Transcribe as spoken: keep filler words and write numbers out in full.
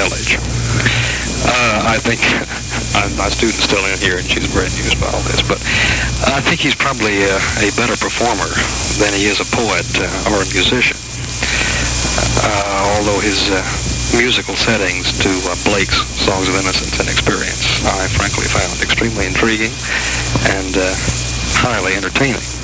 Elledge. Uh, I think uh, my student's still in here, and she's very amused by all this, but I think he's probably uh, a better performer than he is a poet uh, or a musician. Uh, although his uh, musical settings to uh, Blake's Songs of Innocence and Experience, I frankly found extremely intriguing and uh, highly entertaining.